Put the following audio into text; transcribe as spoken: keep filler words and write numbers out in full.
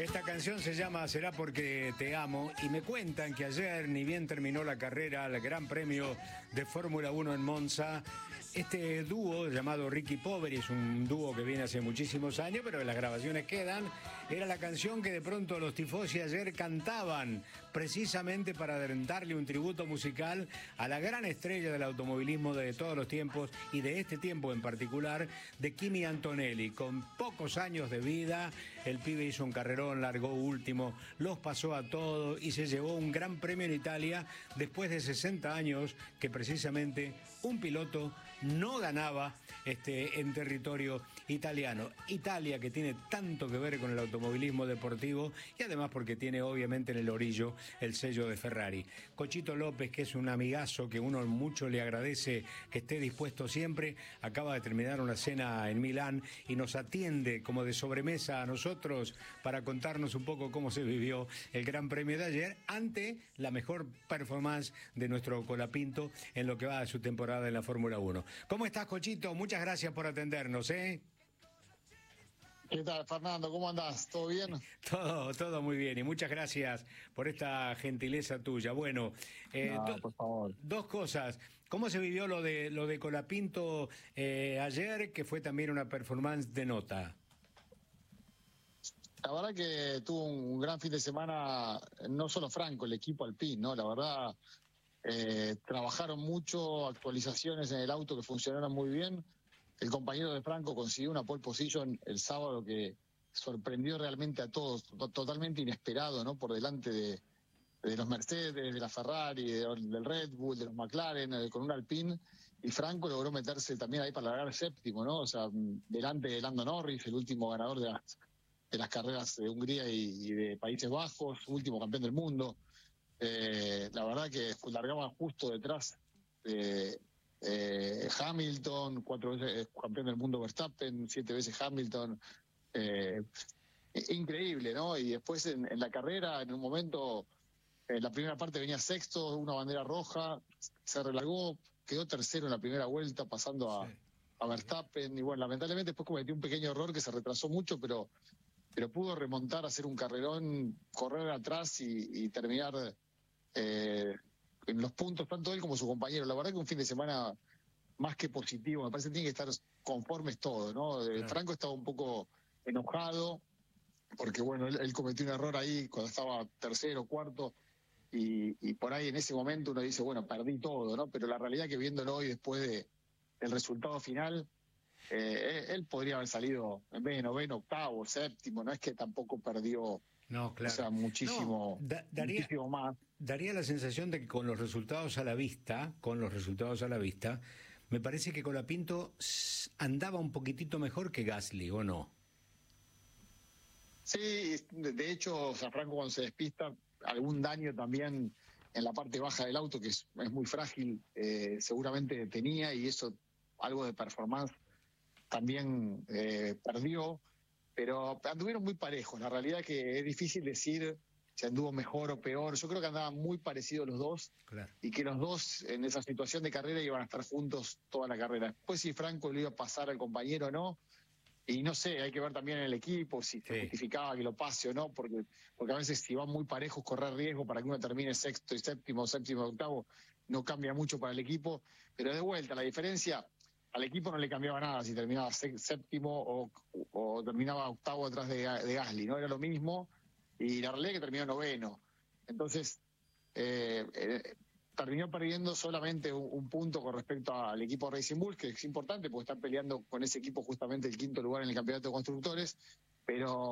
Esta canción se llama Será porque te amo y me cuentan que ayer, ni bien terminó la carrera al Gran Premio de Fórmula uno en Monza, este dúo llamado Ricky Poveri, es un dúo que viene hace muchísimos años, pero las grabaciones quedan, era la canción que de pronto los tifosi ayer cantaban precisamente para darle un tributo musical a la gran estrella del automovilismo de todos los tiempos y de este tiempo en particular, de Kimi Antonelli. Con pocos años de vida, el pibe hizo un carrerón, largó último, los pasó a todos y se llevó un gran premio en Italia después de sesenta años que precisamente un piloto no ganaba este, en territorio italiano. Italia, que tiene tanto que ver con el automovilismo deportivo y además porque tiene obviamente en el orillo el sello de Ferrari. Cochito López, que es un amigazo que uno mucho le agradece que esté dispuesto siempre, acaba de terminar una cena en Milán y nos atiende como de sobremesa a nosotros para contarnos un poco cómo se vivió el Gran Premio de ayer ante la mejor performance de nuestro Colapinto en lo que va de su temporada en la Fórmula uno. ¿Cómo estás, Cochito? Muchas gracias por atendernos, ¿eh? ¿Qué tal, Fernando? ¿Cómo andás? ¿Todo bien? Todo, todo muy bien y muchas gracias por esta gentileza tuya. Bueno, eh, No, do, por favor. dos cosas. ¿Cómo se vivió lo de lo de Colapinto eh, ayer, que fue también una performance de nota? La verdad que tuvo un gran fin de semana, no solo Franco, el equipo Alpine, ¿no? La verdad, eh, trabajaron mucho, actualizaciones en el auto que funcionaron muy bien. El compañero de Franco consiguió una pole position el sábado que sorprendió realmente a todos, to- totalmente inesperado, ¿no? Por delante de, de los Mercedes, de la Ferrari, de- del Red Bull, de los McLaren, eh, con un Alpine. Y Franco logró meterse también ahí para largar séptimo, ¿no? O sea, mm, delante de Lando Norris, el último ganador de las, de las carreras de Hungría y, y de Países Bajos, último campeón del mundo. Eh, la verdad que largaba justo detrás de eh, Hamilton, cuatro veces campeón del mundo Verstappen, siete veces Hamilton. Eh, increíble, ¿no? Y después en, en la carrera, en un momento, en la primera parte venía sexto, una bandera roja, se relargó, quedó tercero en la primera vuelta, pasando a, Sí. a Verstappen. Y bueno, lamentablemente después cometió un pequeño error que se retrasó mucho, pero pero pudo remontar, hacer un carrerón, correr atrás y, y terminar eh, en los puntos, tanto él como su compañero. La verdad que un fin de semana más que positivo, me parece que tienen que estar conformes todos, ¿no? Eh, Claro. Franco estaba un poco enojado, porque bueno, él, él cometió un error ahí cuando estaba tercero, cuarto, y, y por ahí en ese momento uno dice, bueno, perdí todo, ¿no? Pero la realidad que viéndolo hoy después de, del resultado final, eh, él podría haber salido en vez de noveno, octavo, séptimo, no es que tampoco perdió, No, o claro. sea, No, muchísimo, da- daría, muchísimo más. daría la sensación de que con los resultados a la vista, con los resultados a la vista, me parece que Colapinto s- andaba un poquitito mejor que Gasly, ¿o no? Sí, de de hecho, o sea, Franco cuando se despista, algún daño también en la parte baja del auto, que es, es muy frágil, eh, seguramente tenía, y eso, algo de performance también eh, perdió, pero anduvieron muy parejos. La realidad que es difícil decir si anduvo mejor o peor. Yo creo que andaban muy parecidos los dos Claro. y que los dos en esa situación de carrera iban a estar juntos toda la carrera. Después si Franco le iba a pasar al compañero o no, y no sé, hay que ver también en el equipo si se Sí. justificaba que lo pase o no, porque porque a veces si van muy parejos correr riesgo para que uno termine sexto y séptimo, séptimo y octavo, no cambia mucho para el equipo. Pero de vuelta, la diferencia, al equipo no le cambiaba nada si terminaba sé- séptimo o, o terminaba octavo atrás de, de Gasly, ¿no? Era lo mismo, y la realidad es que terminó noveno. Entonces, eh, eh, terminó perdiendo solamente un, un punto con respecto al equipo Racing Bull, que es importante porque están peleando con ese equipo justamente el quinto lugar en el campeonato de constructores, pero